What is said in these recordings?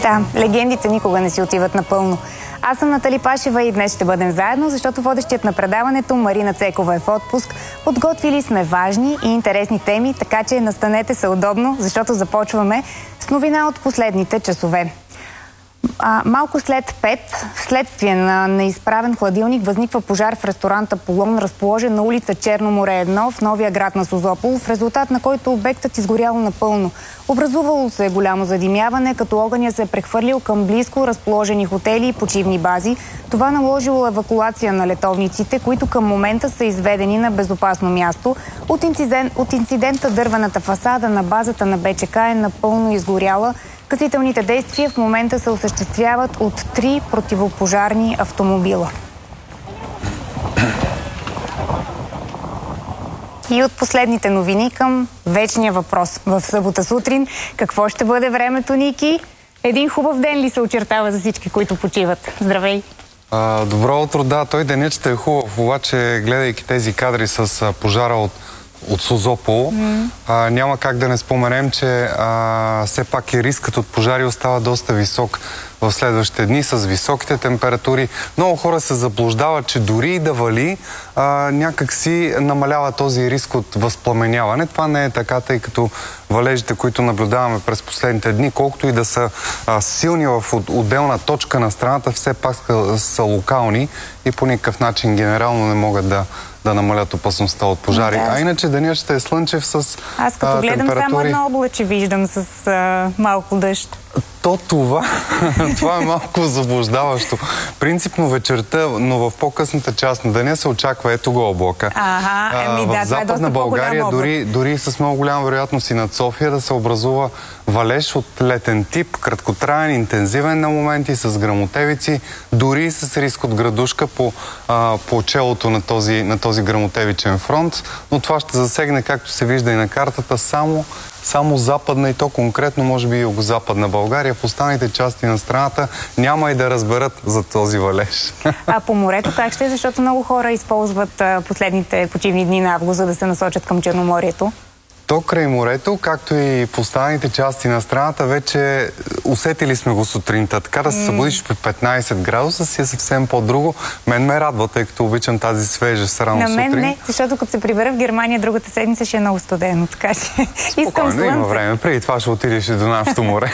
Да, легендите никога не си отиват напълно. Аз съм Натали Пашева и днес ще бъдем заедно, защото водещият на предаването Марина Цекова е в отпуск. Подготвили сме важни и интересни теми, така че настанете се удобно, защото започваме с новина от последните часове. Малко след 5, вследствие на неизправен хладилник, възниква пожар в ресторант Аполон, разположен на улица Черно море 1 в новия град на Созопол, в резултат на който обектът изгорял напълно. Образувало се голямо задимяване, като огъня се е прехвърлил към близко разположени хотели и почивни бази. Това наложило евакуация на летовниците, които към момента са изведени на безопасно място. От инцидента дървената фасада на базата на БЧК е напълно изгоряла. Гасителните действия в момента се осъществяват от 3 противопожарни автомобила. И от последните новини към вечния въпрос. В събота сутрин какво ще бъде времето, Ники? Един хубав ден ли се очертава за всички, които почиват? Здравей! Добро утро, да. Той денят ще е хубав, обаче гледайки тези кадри с пожара от Созопол, няма как да не споменем, че все пак и рискът от пожари остава доста висок в следващите дни с високите температури. Много хора се заблуждават, че дори и да вали, някак си намалява този риск от възпламеняване. Това не е така, тъй като валежите, които наблюдаваме през последните дни, колкото и да са силни в отделна точка на страната, все пак са локални и по никакъв начин генерално не могат да намалят опасността от пожари. Да. А иначе денят ще е слънчев с температури. Аз като гледам само едно облаче виждам с малко дъжд. Това е малко заблуждаващо. Принципно вечерта, но в по-късната част на деня се очаква ето го облака. В Западна България, дори с много голяма вероятност и над София, да се образува валеж от летен тип, краткотраен, интензивен на моменти, с гръмотевици, дори с риск от градушка по челото на този гръмотевичен фронт. Но това ще засегне, както се вижда и на картата, само западна и то конкретно, може би и югозападна България. В останалите части на страната няма и да разберат за този валеж. А по морето как ще? Защото много хора използват последните почивни дни на август, за да се насочат към Черноморието. То край морето, както и в останалите части на страната, вече усетили сме го сутринта. Така да се събудиш при 15 градуса си е съвсем по-друго. Мен ме радва, тъй като обичам тази свежест рано сутрин. На мен не, защото като се прибера в Германия другата седмица ще е много студено, така че искам слънце. Има време. Преди това ще отидеш и до нашето море.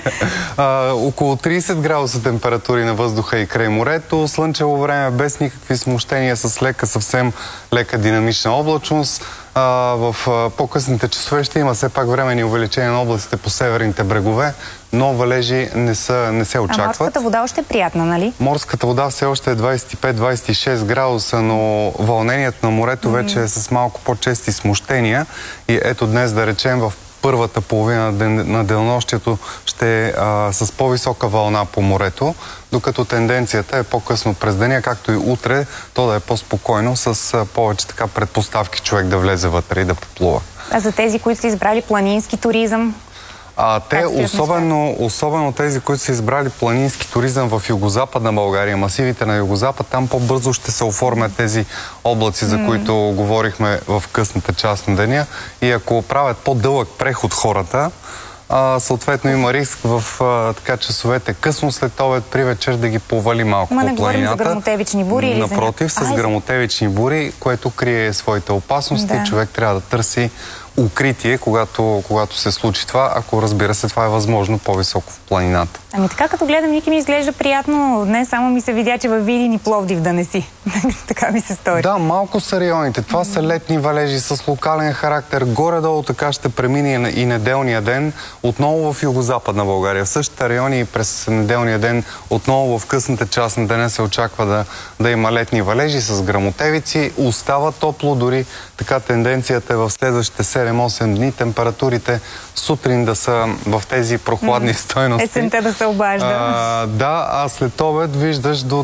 Около 30 градуса температури на въздуха и край морето. Слънчево време, без никакви смущения, с съвсем лека динамична облачност. В по-късните часове ще има все пак времени увеличения на областите по северните брегове, но валежи не се очакват. А морската вода още е приятна, нали? Морската вода все още е 25-26 градуса, но вълнението на морето вече е с малко по-чести смущения. И ето днес, да речем, в първата половина на денонощието ще е с по-висока вълна по морето, докато тенденцията е по-късно през деня, както и утре, то да е по-спокойно, с повече така предпоставки човек да влезе вътре и да поплува. А за тези, които са избрали планински туризъм? Те, особено тези, които са избрали планински туризъм в югозападна България, масивите на югозапад, там по-бързо ще се оформят тези облаци, за които говорихме в късната част на деня. И ако правят по-дълъг преход хората, съответно има риск в часовете късно след обед, при вечер да ги повали малко по планината. Не говорим за гръмотевични бури или за... Напротив, с гръмотевични бури, което крие своите опасности. Да. Човек трябва да търси укритие, когато се случи това, ако, разбира се, това е възможно по-високо в планината. Ами така, като гледам, Ники, ми изглежда приятно. Днес само ми се видя, че във Видин и Пловдив да не си. Така ми се стори. Да, малко са районите. Това са летни валежи с локален характер. Горе-долу така ще премине и неделния ден отново в югозападна България. В същите райони и през неделния ден отново в късната част на деня се очаква да има летни валежи с гръмотевици. Остава топло, дори така тенденцията е в следващите 7-8 дни температурите сутрин да са в тези прохладни стойности. Есента да се обажда. А след обед виждаш до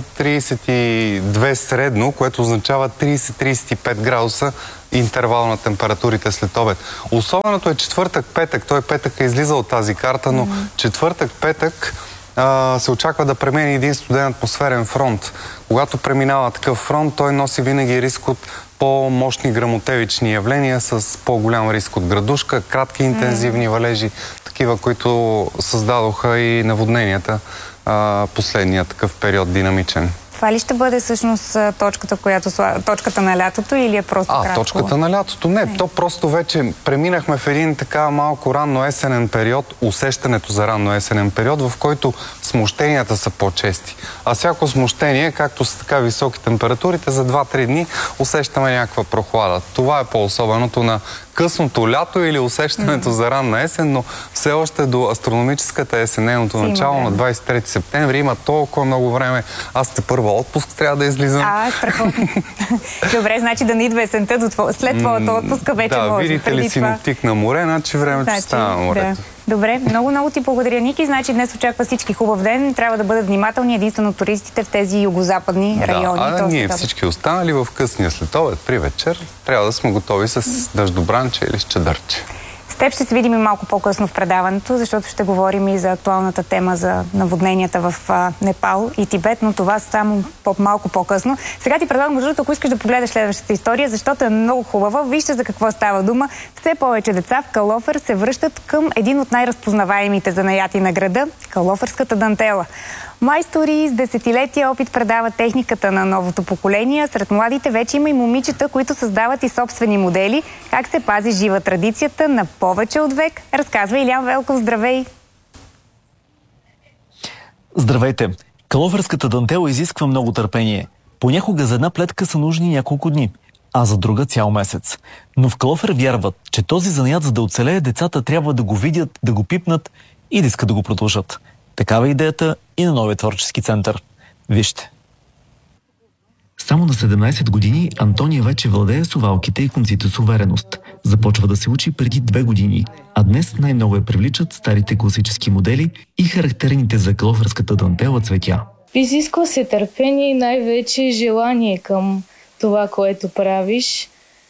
32 средно, което означава 30-35 градуса интервал на температурите след обед. Особеното е четвъртък-петък. Той петък е излизал от тази карта, но четвъртък-петък се очаква да премине един студен атмосферен фронт. Когато преминава такъв фронт, той носи винаги риск от по-мощни гръмотевични явления с по-голям риск от градушка, кратки интензивни валежи, такива, които създадоха и наводненията последния такъв период динамичен. Това ли ще бъде всъщност точката на лятото или е просто кратко? Точката на лятото? Не, то просто вече преминахме в един така малко ранно-есенен период, усещането за ранно-есенен период, в който смущенията са по-чести. А всяко смущение, както с така високи температурите, за 2-3 дни усещаме някаква прохлада. Това е по-особеното на късното лято или усещането за ранна есен, но все още до астрономическата есененото начало на 23 септември има толкова много време. Аз първа отпуск трябва да излизам. Страхотно. Добре, значи да не идва есента след твоята отпуска вече може. Да, видите ли синоптик на море, значи времето става на морето. Добре, много ти благодаря, Ники. Значи днес очаква всички хубав ден. Трябва да бъдат внимателни единствено туристите в тези югозападни райони. Ние всички останали в късния следобед при вечер трябва да сме готови с дъждобранче или с чадърче. С теб ще се видим и малко по-късно в предаването, защото ще говорим и за актуалната тема за наводненията в Непал и Тибет, но това само малко по-късно. Сега ти предлагам, между другото, ако искаш да погледаш следващата история, защото е много хубава. Вижте за какво става дума. Все повече деца в Калофер се връщат към един от най-разпознаваемите занаяти на града – калоферската дантела. Майстори с десетилетия опит предават техниката на новото поколение. Сред младите вече има и момичета, които създават и собствени модели. Как се пази жива традицията на повече от век, разказва Илян Велков. Здравей! Здравейте! Калоферската дантела изисква много търпение. Понякога за една плетка са нужни няколко дни, а за друга цял месец. Но в Калофер вярват, че този занаят, за да оцелее, децата трябва да го видят, да го пипнат и да искат да го продължат. Такава е идеята и на новия творчески център. Вижте. Само на 17 години Антония вече владее совалките и конците с увереност. Започва да се учи преди 2 години, а днес най-много я привличат старите класически модели и характерните за калоферската дантела цветя. Изисква се търпение и най-вече желание към това, което правиш.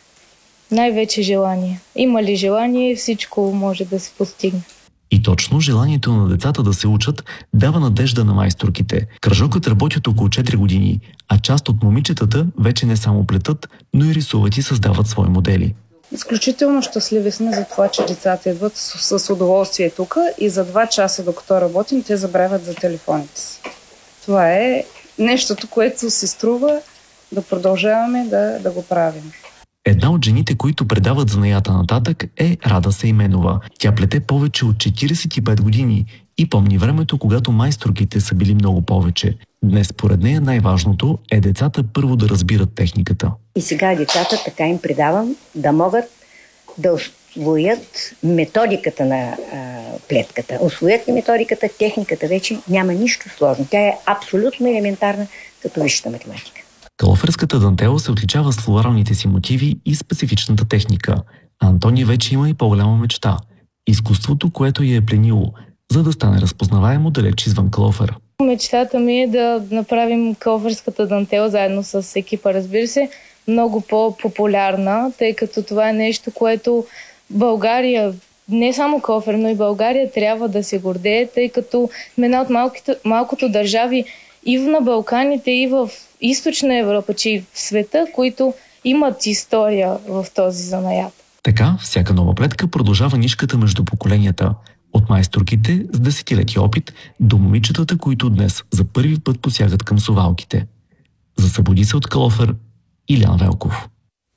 Най-вече желание. Има ли желание, всичко може да се постигне. И точно желанието на децата да се учат дава надежда на майсторките. Кръжокът работи от около 4 години, а част от момичетата вече не само плетат, но и рисуват и създават свои модели. Изключително щастливи сме за това, че децата идват с удоволствие тук и за 2 часа, докато работим, те забравят за телефоните си. Това е нещото, което се струва да продължаваме да го правим. Една от жените, които предават занаята нататък, е Рада Сейменова. Тя плете повече от 45 години и помни времето, когато майсторките са били много повече. Днес, според нея, най-важното е децата първо да разбират техниката. И сега децата така им предавам да могат да усвоят методиката на плетката. Усвоят ли методиката, техниката вече няма нищо сложно. Тя е абсолютно елементарна, като висшата математика. Калоферската дантела се отличава с флоралните си мотиви и специфичната техника. А Антония вече има и по-голяма мечта – изкуството, което я е пленило, за да стане разпознаваемо далеч извън Калофер. Мечтата ми е да направим калоферската дантела заедно с екипа, разбира се, много по-популярна, тъй като това е нещо, което България, не само Калофер, но и България трябва да се гордее, тъй като сме една от малкото държави и на Балканите, и в Източна Европа, че и в света, които имат история в този занаят. Така, всяка нова плетка продължава нишката между поколенията. От майсторките с десетилетия опит до момичетата, които днес за първи път посягат към совалките. Засъбуди се от Калофер, Илян Велков.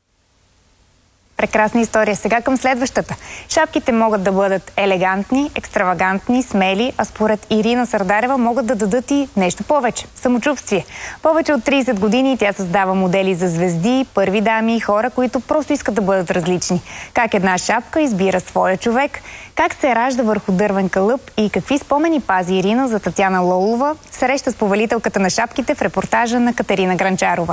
Прекрасна история. Сега към следващата. Шапките могат да бъдат елегантни, екстравагантни, смели, а според Ирина Сардарева могат да дадат и нещо повече – самочувствие. Повече от 30 години тя създава модели за звезди, първи дами и хора, които просто искат да бъдат различни. Как една шапка избира своя човек, как се ражда върху дървен кълъп и какви спомени пази Ирина за Татяна Лолова, среща с повелителката на шапките в репортажа на Катерина Гранчарова.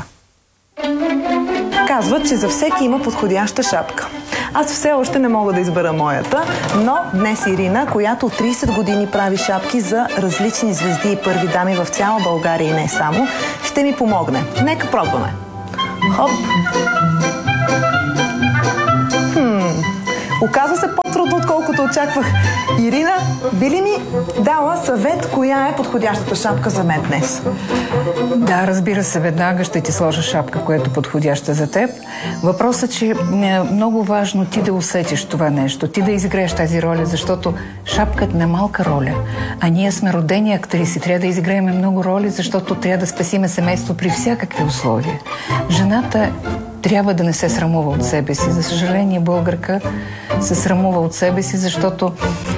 Казват, че за всеки има подходяща шапка. Аз все още не мога да избера моята, но днес Ирина, която 30 години прави шапки за различни звезди и първи дами в цяла България и не само, ще ми помогне. Нека пробваме. Хоп! Оказва се по-трудно, отколкото очаквах. Ирина, би ли ми дала съвет, коя е подходящата шапка за мен днес? Да, разбира се, веднага ще ти сложа шапка, която е подходяща за теб. Въпросът е, че е много важно ти да усетиш това нещо, ти да изиграеш тази роля, защото шапката не е малка роля. А ние сме родени актриси, трябва да изиграем много роли, защото трябва да спасиме семейство при всякакви условия. Жената трябва да не се срамува от себе си. За съжаление, българка се срамува от себе си, защото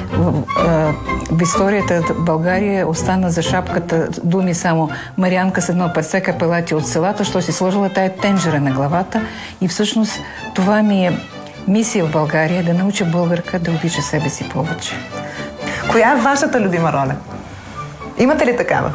в историята България остана за шапката думи само Марианка с едно перце, капелати от селата, що си сложила тая тенджера на главата. И всъщност това ми е мисия в България, да науча българка да обича себе си повече. Коя е вашата любима роля? Имате ли такава?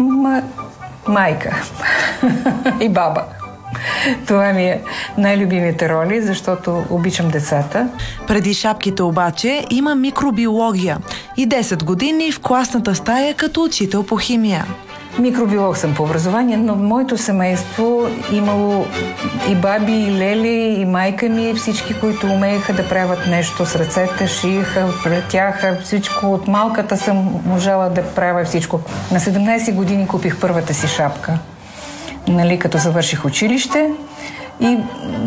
Майка и баба. Това ми е най-любимите роли, защото обичам децата. Преди шапките обаче има микробиология и 10 години в класната стая като учител по химия. Микробиолог съм по образование, но в моето семейство имало и баби, и лели, и майка ми, всички, които умееха да правят нещо с ръцете, шиеха, плетяха, всичко. От малката съм можала да правя всичко. На 17 години купих първата си шапка, като завърших училище. И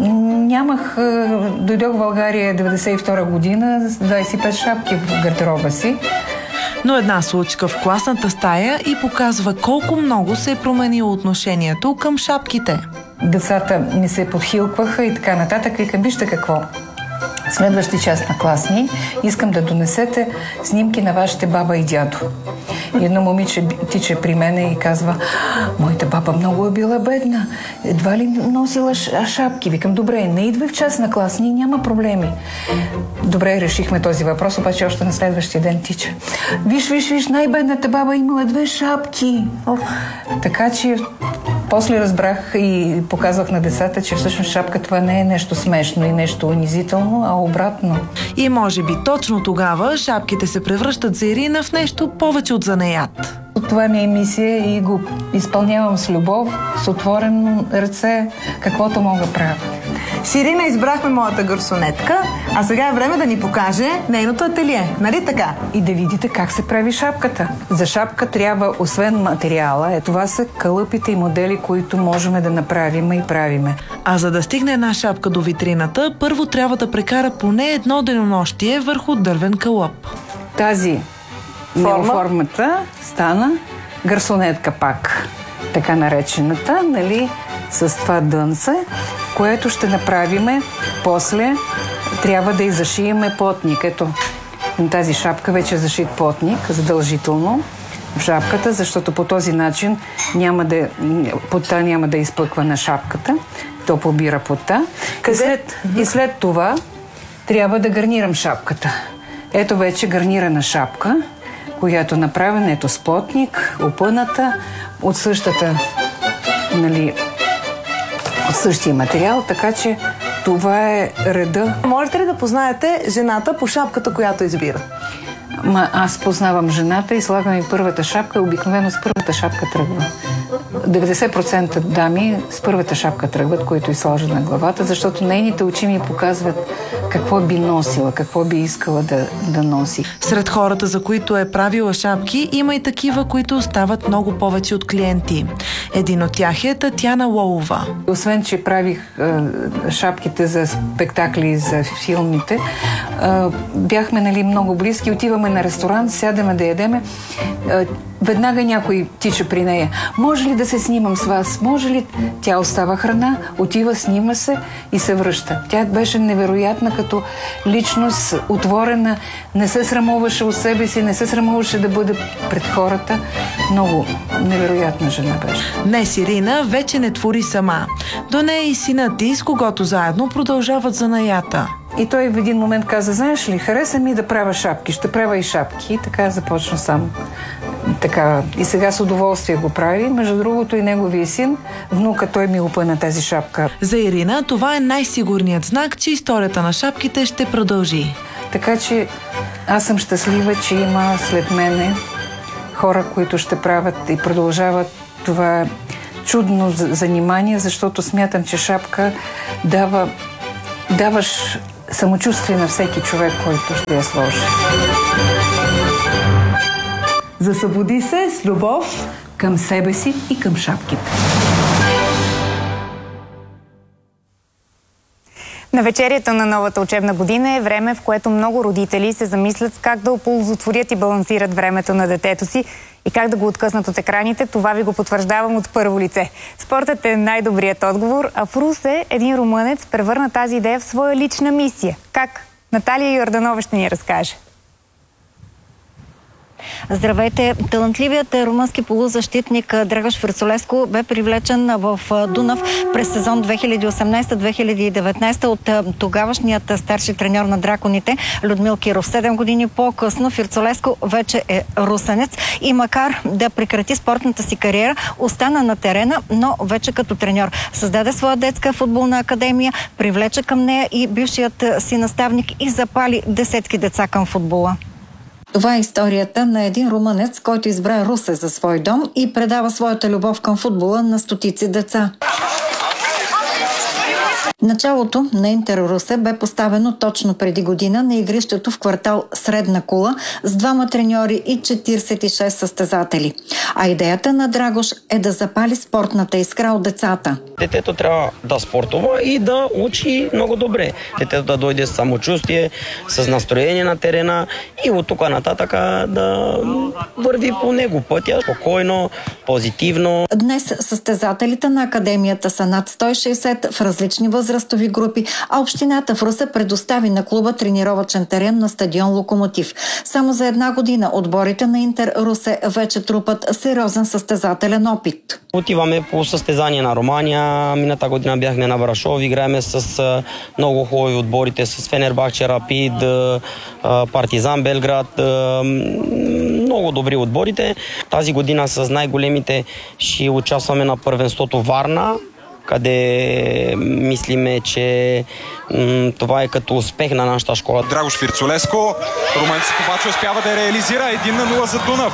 дойдох в България 92 година с 25 шапки в гардероба си. Но една случка в класната стая и показва колко много се е променило отношението към шапките. Децата ми се подхилкваха и така нататък. Викам, вижте какво. Следващи час на класни искам да донесете снимки на вашите баба и дядо. И едно момиче тича при мене и казва: моята баба много е била бедна, едва ли носила шапки. Викам, добре, не идва в час на класни, няма проблеми. Добре, решихме този въпрос, обаче още на следващия ден тича: виж, най-бедната баба имала 2 шапки. Така че после разбрах и показвах на децата, че всъщност шапка това не е нещо смешно и нещо унизително, а обратно. И може би точно тогава шапките се превръщат за Ирина в нещо повече от занаят. Това ми е мисия и го изпълнявам с любов, с отворено ръце, каквото мога правя. С Ирина избрахме моята гарсонетка, а сега е време да ни покаже нейното ателие. Нали така? И да видите как се прави шапката. За шапка трябва, освен материала, това са кълъпите и модели, които можем да направим и правиме. А за да стигне една шапка до витрината, първо трябва да прекара поне едно денонощие върху дървен кълъп. Тази формата стана гарсонетка пак, така наречената, с това дънце, което ще направиме после. Трябва да зашиеме плотник. Ето, на тази шапка вече е зашит плотник, задължително в шапката, защото по този начин потта няма да изпъква на шапката. То побира потта. И след това трябва да гарнирам шапката. Ето вече гарнирана шапка, която е направена с плотник, опъната, от същия материал, така че това е реда. Можете ли да познаете жената по шапката, която избира? Аз познавам жената и слагам и първата шапка. Обикновено с първата шапка тръгва. 90% дами с първата шапка тръгват, които сложат на главата, защото нейните очи ми показват какво би носила, какво би искала да носи. Сред хората, за които е правила шапки, има и такива, които остават много повече от клиенти. Един от тях е Татяна Лолова. Освен, че правих шапките за спектакли и за филмите, бяхме много близки, отиваме на ресторант, сядаме да ядеме. Веднага някой тича при нея. Може ли да се снимам с вас? Може ли? Тя остава храна, отива, снима се и се връща. Тя беше невероятна като личност, отворена, не се срамуваше от себе си, не се срамуваше да бъде пред хората. Много невероятна жена беше. Днес Ирина вече не твори сама. До нея и синът ѝ, с когото заедно продължават занаята. И той в един момент каза: знаеш ли, хареса ми да правя шапки, ще правя и шапки. И така започна сам. Така. И сега с удоволствие го прави. Между другото и неговия син, внука, той ми опъна тази шапка. За Ирина това е най-сигурният знак, че историята на шапките ще продължи. Така че аз съм щастлива, че има след мене хора, които ще правят и продължават това чудно занимание, защото смятам, че шапка даваш самочувствие на всеки човек, който ще я сложи. Засъбуди се с любов Към себе си и към шапките. Навечерието на новата учебна година е време, в което много родители се замислят как да оползотворят и балансират времето на детето си и как да го откъснат от екраните. Това ви го потвърждавам от първо лице. Спортът е най-добрият отговор, а в Русе един румънец превърна тази идея в своя лична мисия. Как? Наталия Йорданова ще ни разкаже. Здравейте! Талантливият румънски полузащитник Драгош Фирцулеско бе привлечен в Дунав през сезон 2018-2019 от тогавашният старши треньор на драконите Людмил Киров. 7 години по-късно Фирцулеско вече е русенец и макар да прекрати спортната си кариера, остана на терена, но вече като треньор. Създаде своя детска футболна академия, привлече към нея и бившият си наставник и запали десетки деца към футбола. Това е историята на един румънец, който избра Русе за свой дом и предава своята любов към футбола на стотици деца. Началото на Интер Русе бе поставено точно преди година на игрището в квартал Средна кула с 2 треньори и 46 състезатели. А идеята на Драгош е да запали спортната искра от децата. Детето трябва да спортува и да учи много добре. Детето да дойде с самочувствие, с настроение на терена и от тук нататък да върви по него пътя, спокойно, позитивно. Днес състезателите на академията са над 160 в различни възрастови групи, а общината в Русе предостави на клуба тренировъчен терен на стадион Локомотив. Само за 1 година отборите на Интер Русе вече трупат сериозен състезателен опит. Отиваме по състезания на Романия. Мината година бяхме на Брашов. Играеме с много хубави отборите, с Фенербахче, Рапид, Партизан Белград. Много добри отборите. Тази година с най-големите ще участваме на първенството Варна, къде мислиме, че това е като успех на нашата школа. Драгош Фирцулеско, румънците обаче успява да реализира 1-0 за Дунав.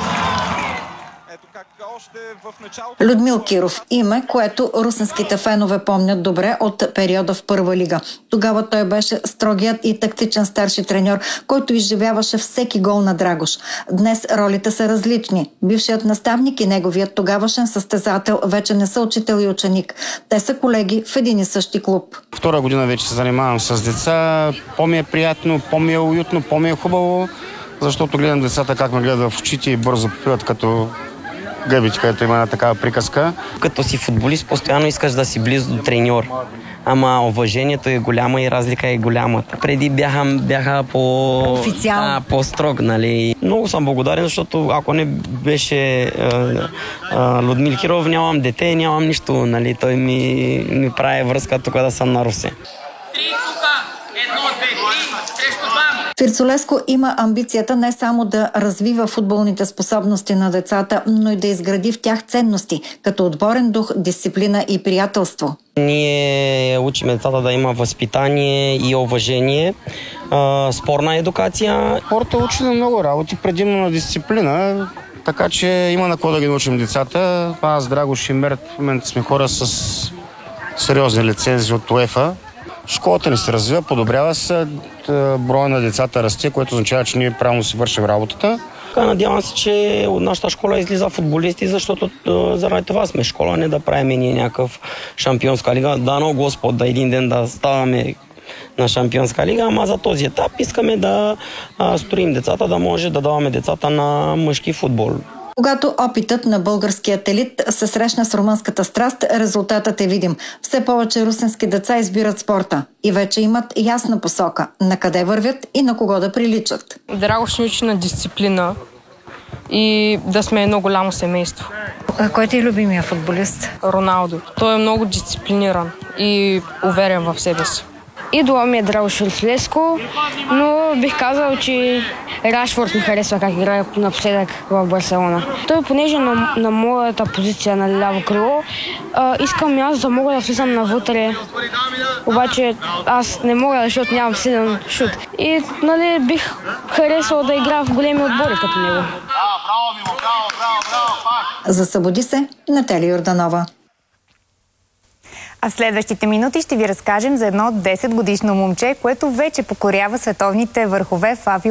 Людмил Киров – име, което русенските фенове помнят добре от периода в първа лига. Тогава той беше строгият и тактичен старши треньор, който изживяваше всеки гол на Драгош. Днес ролите са различни. Бившият наставник и неговият тогавашен състезател вече не са учител и ученик. Те са колеги в един и същи клуб. Втора година вече се занимавам с деца. По-ми е приятно, по-ми е уютно, по-ми е хубаво, защото гледам децата как ме гледат в очите и бързо попиват като гъбич, където има една такава приказка. Като си футболист, постоянно искаш да си близо до треньор. Ама уважението е голямо и разлика е голяма. Преди бяха по-строг, нали. Много съм благодарен, защото ако не беше Людмил Киров, нямам дете, нямам нищо, нали. Той ми прави връзка тук да съм на Русе. Фирцулеско има амбицията не само да развива футболните способности на децата, но и да изгради в тях ценности, като отборен дух, дисциплина и приятелство. Ние учим децата да има възпитание и уважение, спорна едукация. Хората учи на много работи, предимно на дисциплина, така че има на какво да ги научим децата. Аз, Драгош и Мерт, в момента сме хора с сериозни лицензии от УЕФА. Школата ни се развива, подобрява се, броя на децата расте, което означава, че ние правилно си вършим работата. Надявам се, че от нашата школа излиза футболисти, защото заради това сме школа, не да правим ние някакъв шампионска лига. Дано Господ да един ден да ставаме на шампионска лига, ама за този етап искаме да строим децата, да може да даваме децата на мъжки футбол. Когато опитът на българският елит се срещна с румънската страст, резултатът е видим. Все повече русенски деца избират спорта и вече имат ясна посока на къде вървят и на кого да приличат. Драгош ни учи на дисциплина и да сме едно голямо семейство. Кой ти е любимия футболист? Роналдо. Той е много дисциплиниран и уверен в себе си. Идола ми е Драгош Фирцулеско, но бих казал, че Рашфорд ми харесва как играе напоследък в Барселона. Той, понеже на моята позиция на ляво крило, искам аз да мога да влизам навътре, обаче аз не мога, защото нямам силен шут. И бих харесал да играя в големи отбори като него. Засъбуди се, Наталия Йорданова. А в следващите минути ще ви разкажем за едно 10-годишно момче, което вече покорява световните върхове в авио